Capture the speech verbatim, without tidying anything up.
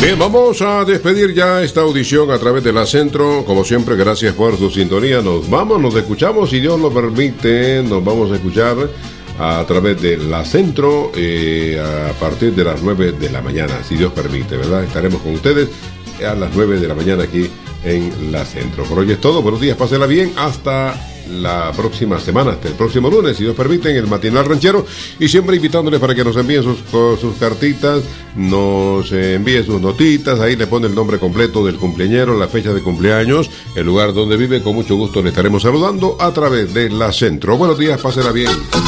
Bien, vamos a despedir ya esta audición a través de la Centro. Como siempre, gracias por su sintonía. Nos vamos, nos escuchamos, si Dios lo permite. Nos vamos a escuchar a través de la Centro eh, a partir de las nueve de la mañana, si Dios permite, ¿verdad? Estaremos con ustedes a las nueve de la mañana aquí en la Centro. Por hoy es todo. Buenos días, pásenla bien. Hasta la próxima semana, hasta el próximo lunes, si Dios permite, en el Matinal Ranchero. Y siempre invitándoles para que nos envíen sus, sus cartitas, nos envíen sus notitas. Ahí le pone el nombre completo del cumpleañero, la fecha de cumpleaños, el lugar donde vive. Con mucho gusto le estaremos saludando a través de la Centro. Buenos días, pásenla bien.